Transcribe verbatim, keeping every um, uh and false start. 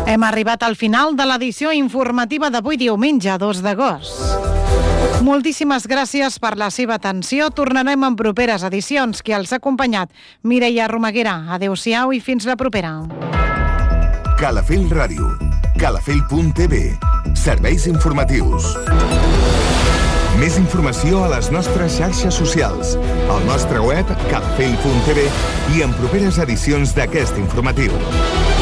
Hem arribat al final de l'edició informativa d'avui diumenge, dos d'agost. Moltíssimes gràcies per la seva atenció. Tornarem en properes edicions. Qui els ha acompanyat? Mireia Romaguera. Adéu-siau i fins la propera. Calafell Ràdio. calafell punt t v. Serveis informatius. Més informació a les nostres xarxes socials, al nostre web calafell punt t v i en properes edicions d'aquest informatiu.